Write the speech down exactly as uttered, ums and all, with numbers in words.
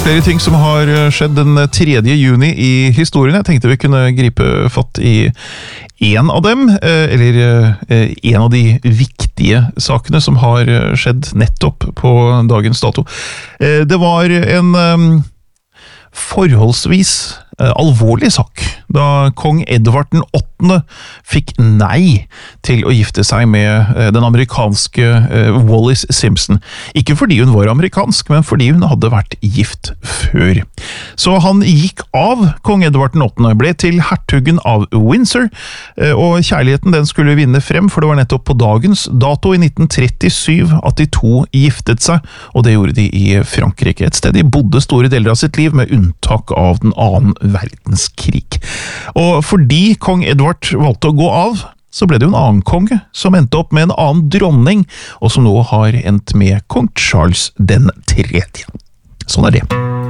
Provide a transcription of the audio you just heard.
flere ting som har skjedd den tredje juni i historien. Jeg tenkte vi kunne gripe fatt i en av dem, eller en av de viktige sakene som har skjedd nettopp på dagens dato. Det var en forholdsvis alvorlig sak, da kong Edvard den åttende fikk nei til å gifte seg med den amerikanske Wallis Simpson. Ikke fordi hun var amerikansk, men fordi hun hadde vært gift før. Så han gikk av kong Edvard den åttende, ble til hertugen av Windsor, og kjærligheten den skulle vinne frem, for det var nettopp på dagens dato i nitten trettisju at de to giftet seg, og det gjorde de i Frankrike, et sted de bodde store deler av sitt liv, med unntak av den annen verdenskrig. Og fordi kong Edvard valgte å gå av, så ble det jo en annen konge som endte opp med en annen dronning, og som nå har endt med kong Charles den tredje. Sånn er det.